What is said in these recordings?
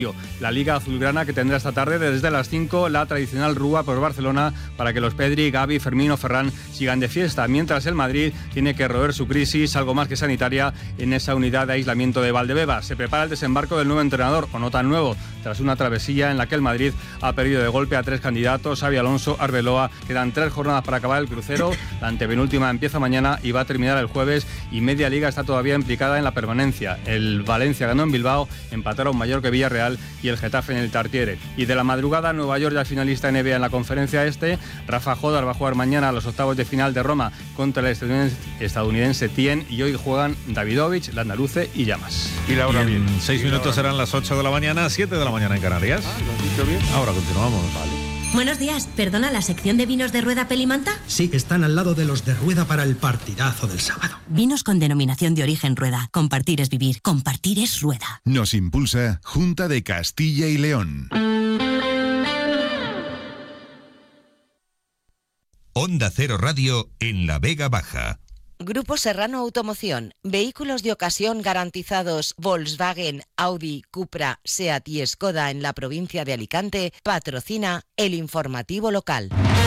La Liga Azulgrana, que tendrá esta tarde desde las 5 la tradicional rúa por Barcelona para que los Pedri, Gavi, Fermín o Ferran sigan de fiesta, mientras el Madrid tiene que roer su crisis, algo más que sanitaria, en esa unidad de aislamiento de Valdebebas. Se prepara el desembarco del nuevo entrenador, o no tan nuevo, tras una travesía en la que el Madrid ha perdido de golpe a 3 candidatos, Xabi Alonso, Arbeloa. Quedan 3 jornadas para acabar el crucero, la antepenúltima empieza mañana y va a terminar el jueves, y media liga está todavía implicada en la permanencia. El Valencia ganó en Bilbao, empataron Mallorca y Villarreal y el Getafe en el Tartiere. Y de la madrugada, Nueva York ya finalista NBA en la conferencia este. Rafa Jodar va a jugar mañana a los octavos de final de Roma contra el estadounidense Tien, y hoy juegan Davidovich, Landaluce y Llamas. Y Laura, bien. 6 minutos serán las 8 de la mañana, 7 de la mañana en Canarias. ¿Lo has dicho bien? Ahora continuamos. Vale. Buenos días, ¿perdona la sección de vinos de Rueda Pelimanta? Sí, están al lado de los de Rueda para el partidazo del sábado. Vinos con denominación de origen Rueda. Compartir es vivir, compartir es Rueda. Nos impulsa Junta de Castilla y León. Onda Cero Radio en La Vega Baja. Grupo Serrano Automoción. Vehículos de ocasión garantizados Volkswagen, Audi, Cupra, Seat y Skoda en la provincia de Alicante patrocina el informativo local.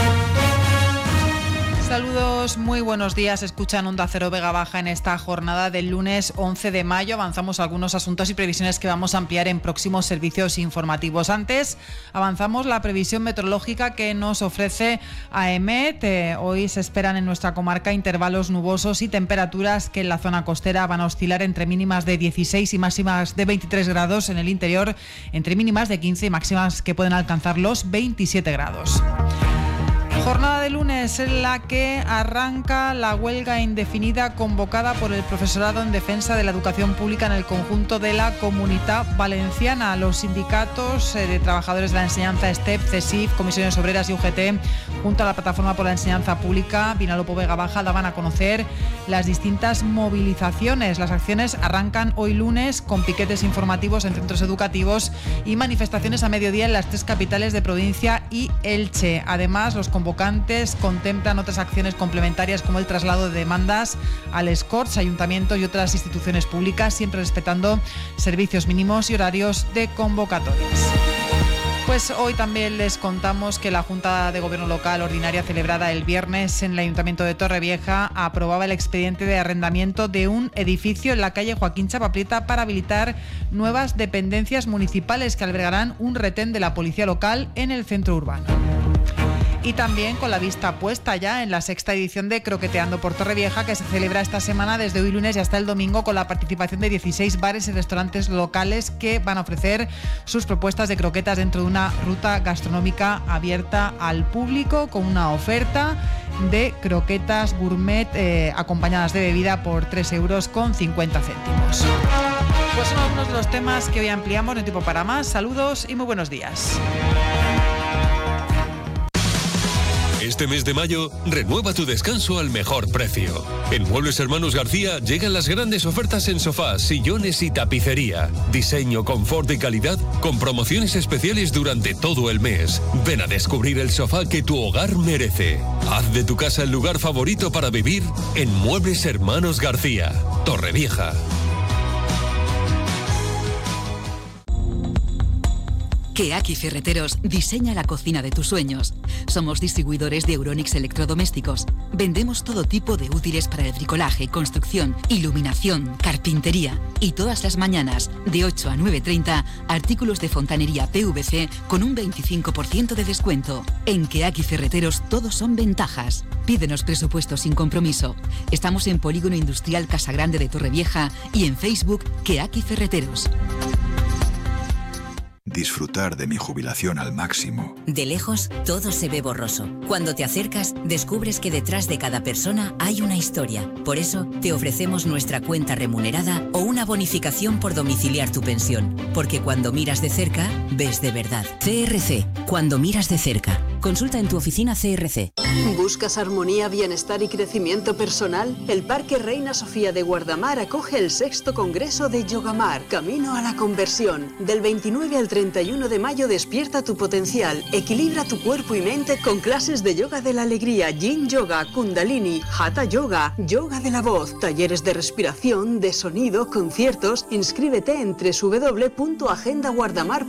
Saludos, muy buenos días. Escuchan Onda Cero Vega Baja en esta jornada del lunes 11 de mayo. Avanzamos algunos asuntos y previsiones que vamos a ampliar en próximos servicios informativos. Antes, avanzamos la previsión meteorológica que nos ofrece AEMET. Hoy se esperan en nuestra comarca intervalos nubosos y temperaturas que en la zona costera van a oscilar entre mínimas de 16 y máximas de 23 grados. En el interior, entre mínimas de 15 y máximas que pueden alcanzar los 27 grados. Jornada de lunes en la que arranca la huelga indefinida convocada por el profesorado en defensa de la educación pública en el conjunto de la Comunitat Valenciana. Los sindicatos de trabajadores de la enseñanza STEP, CESIF, Comisiones Obreras y UGT, junto a la Plataforma por la Enseñanza Pública, Vinalopó Vega Baja, daban a conocer las distintas movilizaciones. Las acciones arrancan hoy lunes con piquetes informativos en centros educativos y manifestaciones a mediodía en las 3 capitales de provincia y Elche. Además, los convocantes contemplan otras acciones complementarias como el traslado de demandas al Corts, ayuntamientos y otras instituciones públicas, siempre respetando servicios mínimos y horarios de convocatorias. Pues hoy también les contamos que la Junta de Gobierno Local ordinaria celebrada el viernes en el Ayuntamiento de Torrevieja aprobaba el expediente de arrendamiento de un edificio en la calle Joaquín Chapaprieta para habilitar nuevas dependencias municipales que albergarán un retén de la policía local en el centro urbano. Y también con la vista puesta ya en la 6ª edición de Croqueteando por Torrevieja, que se celebra esta semana desde hoy lunes y hasta el domingo, con la participación de 16 bares y restaurantes locales que van a ofrecer sus propuestas de croquetas dentro de una ruta gastronómica abierta al público, con una oferta de croquetas gourmet acompañadas de bebida por 3,50 euros. Pues son algunos de los temas que hoy ampliamos, no hay tiempo para más. Saludos y muy buenos días. Este mes de mayo, renueva tu descanso al mejor precio. En Muebles Hermanos García llegan las grandes ofertas en sofás, sillones y tapicería. Diseño, confort y calidad con promociones especiales durante todo el mes. Ven a descubrir el sofá que tu hogar merece. Haz de tu casa el lugar favorito para vivir en Muebles Hermanos García, Torrevieja. Keaki Ferreteros diseña la cocina de tus sueños. Somos distribuidores de Euronix electrodomésticos. Vendemos todo tipo de útiles para el bricolaje, construcción, iluminación, carpintería. Y todas las mañanas, de 8 a 9:30, artículos de fontanería PVC con un 25% de descuento. En Keaki Ferreteros todos son ventajas. Pídenos presupuesto sin compromiso. Estamos en Polígono Industrial Casagrande de Torrevieja y en Facebook Keaki Ferreteros. Disfrutar de mi jubilación al máximo. De lejos, todo se ve borroso. Cuando te acercas, descubres que detrás de cada persona hay una historia. Por eso, te ofrecemos nuestra cuenta remunerada o una bonificación por domiciliar tu pensión. Porque cuando miras de cerca, ves de verdad. CRC, cuando miras de cerca. Consulta en tu oficina CRC. ¿Buscas armonía, bienestar y crecimiento personal? El Parque Reina Sofía de Guardamar acoge el 6º Congreso de Yogamar, Camino a la Conversión. Del 29 al 31 de mayo despierta tu potencial, equilibra tu cuerpo y mente con clases de yoga de la alegría, yin yoga, kundalini, hatha yoga, yoga de la voz, talleres de respiración, de sonido, conciertos. Inscríbete en www.agendaguardamar.com.